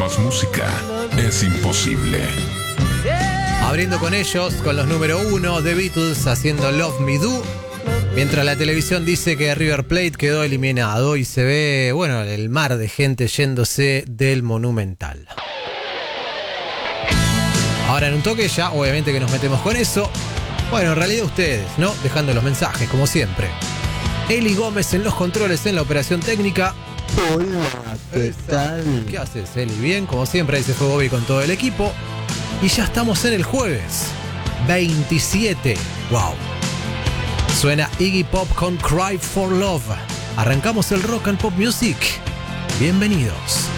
más música es imposible. Abriendo con ellos, con los número 1, The Beatles haciendo Love Me Do. Mientras la televisión dice que River Plate quedó eliminado y se ve, bueno, el mar de gente yéndose del Monumental. Ahora en un toque ya, obviamente que nos metemos con eso. Bueno, en realidad ustedes, ¿no? Dejando los mensajes, como siempre. Eli Gómez en los controles, en la operación técnica. Hola, ¿qué tal? ¿Qué haces, Eli? Bien, como siempre, ahí se fue Bobby con todo el equipo. Y ya estamos en el jueves 27. ¡Wow! Suena Iggy Pop con Cry for Love. Arrancamos el Rock and Pop Music. Bienvenidos.